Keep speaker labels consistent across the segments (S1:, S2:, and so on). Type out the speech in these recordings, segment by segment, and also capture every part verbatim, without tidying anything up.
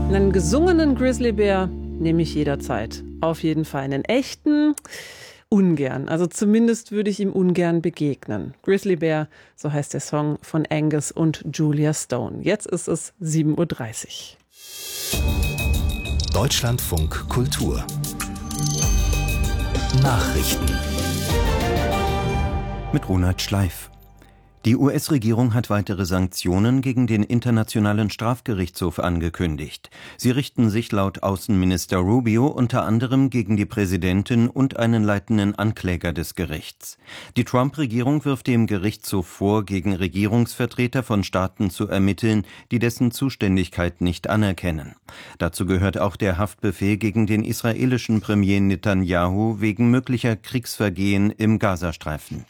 S1: Einen gesungenen Grizzlybär nehme ich jederzeit. Auf jeden Fall. Einen echten ungern. Also zumindest würde ich ihm ungern begegnen. Grizzlybär, so heißt der Song von Angus und Julia Stone. Jetzt ist es sieben Uhr dreißig.
S2: Deutschlandfunk Kultur Nachrichten
S3: mit Ronald Schleif. Die U S-Regierung hat weitere Sanktionen gegen den Internationalen Strafgerichtshof angekündigt. Sie richten sich laut Außenminister Rubio unter anderem gegen die Präsidentin und einen leitenden Ankläger des Gerichts. Die Trump-Regierung wirft dem Gerichtshof vor, gegen Regierungsvertreter von Staaten zu ermitteln, die dessen Zuständigkeit nicht anerkennen. Dazu gehört auch der Haftbefehl gegen den israelischen Premier Netanyahu wegen möglicher Kriegsvergehen im Gazastreifen.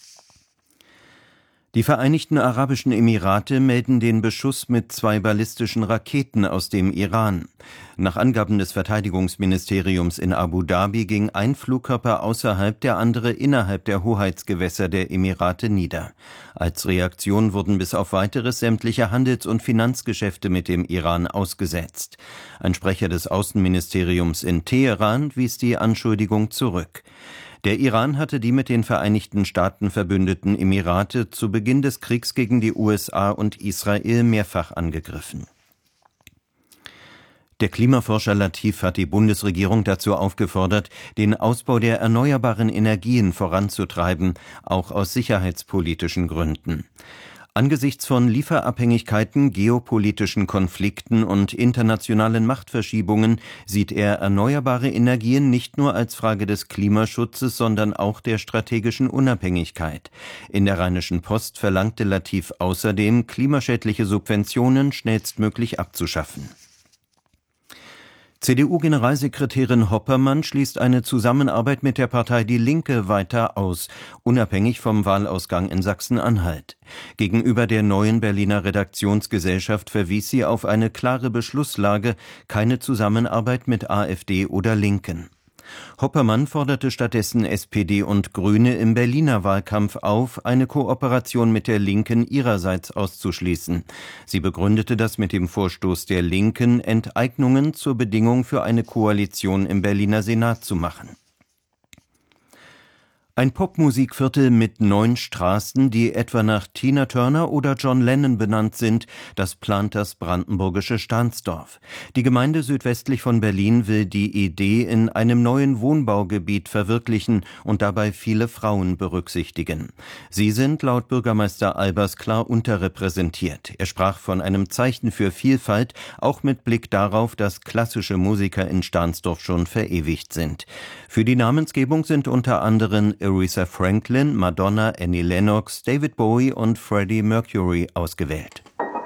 S3: Die Vereinigten Arabischen Emirate melden den Beschuss mit zwei ballistischen Raketen aus dem Iran. Nach Angaben des Verteidigungsministeriums in Abu Dhabi ging ein Flugkörper außerhalb, der andere innerhalb der Hoheitsgewässer der Emirate nieder. Als Reaktion wurden bis auf Weiteres sämtliche Handels- und Finanzgeschäfte mit dem Iran ausgesetzt. Ein Sprecher des Außenministeriums in Teheran wies die Anschuldigung zurück. Der Iran hatte die mit den Vereinigten Staaten verbündeten Emirate zu Beginn des Kriegs gegen die U S A und Israel mehrfach angegriffen. Der Klimaforscher Latif hat die Bundesregierung dazu aufgefordert, den Ausbau der erneuerbaren Energien voranzutreiben, auch aus sicherheitspolitischen Gründen. Angesichts von Lieferabhängigkeiten, geopolitischen Konflikten und internationalen Machtverschiebungen sieht er erneuerbare Energien nicht nur als Frage des Klimaschutzes, sondern auch der strategischen Unabhängigkeit. In der Rheinischen Post verlangte Latif außerdem, klimaschädliche Subventionen schnellstmöglich abzuschaffen. C D U-Generalsekretärin Hoppermann schließt eine Zusammenarbeit mit der Partei Die Linke weiter aus, unabhängig vom Wahlausgang in Sachsen-Anhalt. Gegenüber der Neuen Berliner Redaktionsgesellschaft verwies sie auf eine klare Beschlusslage, keine Zusammenarbeit mit AfD oder Linken. Hoppermann forderte stattdessen S P D und Grüne im Berliner Wahlkampf auf, eine Kooperation mit der Linken ihrerseits auszuschließen. Sie begründete das mit dem Vorstoß der Linken, Enteignungen zur Bedingung für eine Koalition im Berliner Senat zu machen. Ein Popmusikviertel mit neun Straßen, die etwa nach Tina Turner oder John Lennon benannt sind, das plant das brandenburgische Stahnsdorf. Die Gemeinde südwestlich von Berlin will die Idee in einem neuen Wohnbaugebiet verwirklichen und dabei viele Frauen berücksichtigen. Sie sind laut Bürgermeister Albers klar unterrepräsentiert. Er sprach von einem Zeichen für Vielfalt, auch mit Blick darauf, dass klassische Musiker in Stahnsdorf schon verewigt sind. Für die Namensgebung sind unter anderem Aretha Franklin, Madonna, Annie Lennox, David Bowie und Freddie Mercury ausgewählt.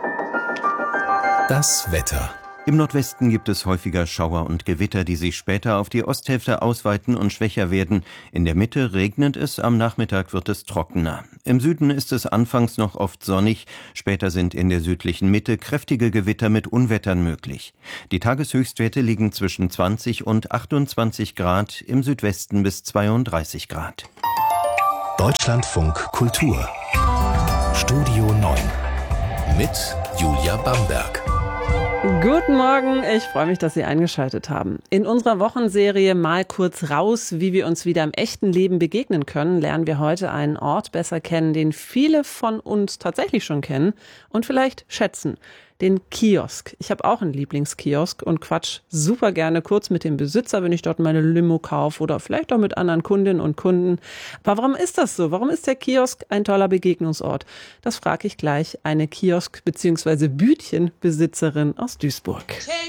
S2: Das Wetter.
S3: Im Nordwesten gibt es häufiger Schauer und Gewitter, die sich später auf die Osthälfte ausweiten und schwächer werden. In der Mitte regnet es, am Nachmittag wird es trockener. Im Süden ist es anfangs noch oft sonnig, später sind in der südlichen Mitte kräftige Gewitter mit Unwettern möglich. Die Tageshöchstwerte liegen zwischen zwanzig und achtundzwanzig Grad, im Südwesten bis zweiunddreißig Grad.
S2: Deutschlandfunk Kultur Studio neun mit Julia Bamberg.
S1: Guten Morgen, ich freue mich, dass Sie eingeschaltet haben. In unserer Wochenserie Mal kurz raus, wie wir uns wieder im echten Leben begegnen können, lernen wir heute einen Ort besser kennen, den viele von uns tatsächlich schon kennen und vielleicht schätzen. Den Kiosk. Ich habe auch einen Lieblingskiosk und quatsch super gerne kurz mit dem Besitzer, wenn ich dort meine Limo kaufe oder vielleicht auch mit anderen Kundinnen und Kunden. Aber warum ist das so? Warum ist der Kiosk ein toller Begegnungsort? Das frage ich gleich eine Kiosk- bzw. Bütchenbesitzerin aus Duisburg.